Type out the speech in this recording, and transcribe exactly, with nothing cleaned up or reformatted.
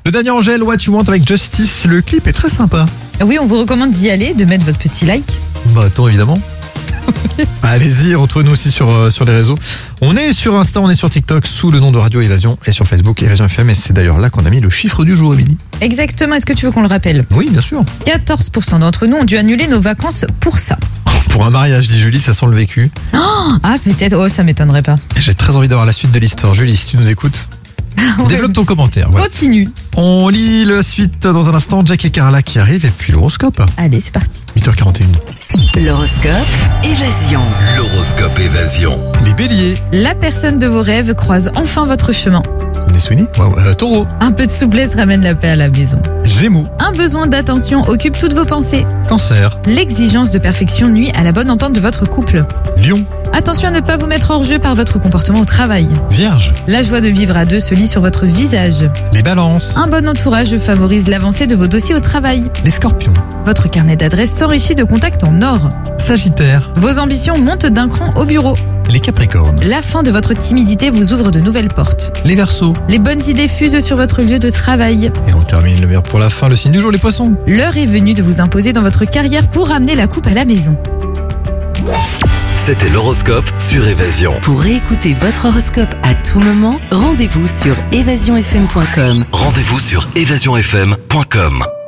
Le dernier Angèle, What You Want avec Justice, le clip est très sympa. Oui, on vous recommande d'y aller, de mettre votre petit like. Bah attends, évidemment. Allez-y, retrouvez-nous aussi sur, euh, sur les réseaux. On est sur Insta, on est sur TikTok sous le nom de Radio Évasion et sur Facebook Évasion F M. Et c'est d'ailleurs là qu'on a mis le chiffre du jour, Émilie. Exactement, est-ce que tu veux qu'on le rappelle ? Oui, bien sûr. quatorze pour cent d'entre nous ont dû annuler nos vacances pour ça. Pour un mariage, dit Julie, ça sent le vécu. Oh, ah, peut-être, oh, ça m'étonnerait pas. Et j'ai très envie d'avoir la suite de l'histoire. Julie, si tu nous écoutes, Ouais. développe ton commentaire. Voilà. Continue. On lit la suite dans un instant. Jack et Carla qui arrivent et puis l'horoscope. Allez, c'est parti. huit heures quarante et une. L'horoscope Évasion. L'horoscope Évasion. Les béliers. La personne de vos rêves croise enfin votre chemin. Les Sweeney. Wow. Euh, taureau. Un peu de souplesse ramène la paix à la maison. Gémeaux. Un besoin d'attention occupe toutes vos pensées. Cancer. L'exigence de perfection nuit à la bonne entente de votre couple. Lion. Attention à ne pas vous mettre hors jeu par votre comportement au travail. Vierge. La joie de vivre à deux se lit sur votre visage. Les balances. Un bon entourage favorise l'avancée de vos dossiers au travail. Les scorpions. Votre carnet d'adresses s'enrichit de contacts en or. Sagittaire. Vos ambitions montent d'un cran au bureau. Les capricornes. La fin de votre timidité vous ouvre de nouvelles portes. Les verseaux. Les bonnes idées fusent sur votre lieu de travail. Et on termine le meilleur pour la fin, le signe du jour, les poissons. L'heure est venue de vous imposer dans votre carrière pour ramener la coupe à la maison. C'était l'horoscope sur Évasion. Pour réécouter votre horoscope à tout moment, rendez-vous sur évasion f m point com. Rendez-vous sur évasion f m point com.